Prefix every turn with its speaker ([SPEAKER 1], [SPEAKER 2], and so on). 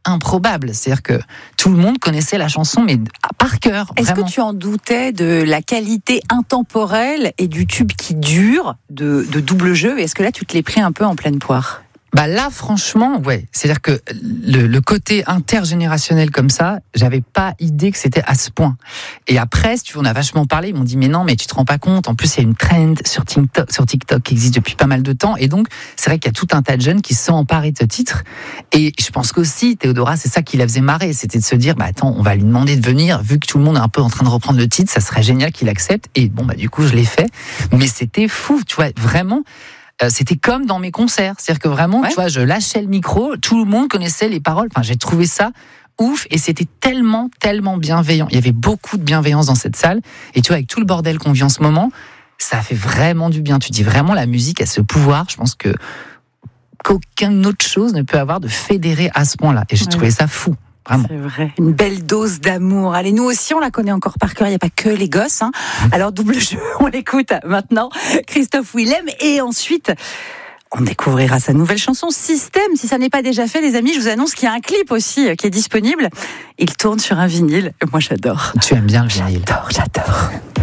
[SPEAKER 1] improbable. C'est-à-dire que tout le monde connaissait la chanson, mais par cœur.
[SPEAKER 2] Est-ce
[SPEAKER 1] vraiment.
[SPEAKER 2] que tu en doutais de la qualité intemporelle et du tube qui dure de Double Jeu? Est-ce que là, tu te l'es pris un peu en pleine poire?
[SPEAKER 1] Bah là, franchement, ouais. C'est-à-dire que le côté intergénérationnel comme ça, j'avais pas idée que c'était à ce point. Et après, si tu veux, on a vachement parlé. Ils m'ont dit, mais non, mais tu te rends pas compte. En plus, il y a une trend sur TikTok qui existe depuis pas mal de temps. Et donc, c'est vrai qu'il y a tout un tas de jeunes qui se sont emparés de ce titre. Et je pense qu'aussi, Théodora, c'est ça qui la faisait marrer. C'était de se dire, bah attends, on va lui demander de venir. Vu que tout le monde est un peu en train de reprendre le titre, ça serait génial qu'il accepte. Et bon, bah du coup, je l'ai fait. Mais c'était fou, tu vois, vraiment. C'était comme dans mes concerts, c'est-à-dire que vraiment, tu vois, je lâchais le micro, tout le monde connaissait les paroles. Enfin, j'ai trouvé ça ouf et c'était tellement bienveillant. Il y avait beaucoup de bienveillance dans cette salle et tu vois, avec tout le bordel qu'on vit en ce moment, ça fait vraiment du bien. Tu dis vraiment, la musique a ce pouvoir. Je pense que qu'aucune autre chose ne peut avoir de fédérer à ce point-là. Et j'ai trouvé ça fou. Vraiment.
[SPEAKER 2] C'est vrai. Une belle dose d'amour. Allez, nous aussi, on la connaît encore par cœur. Il n'y a pas que les gosses. Hein. Alors, Double Jeu, on l'écoute maintenant. Christophe Willem. Et ensuite, on découvrira sa nouvelle chanson, Système. Si ça n'est pas déjà fait, les amis, je vous annonce qu'il y a un clip aussi qui est disponible. Il tourne sur un vinyle. Moi, j'adore.
[SPEAKER 1] Tu aimes bien le vinyle.
[SPEAKER 2] J'adore.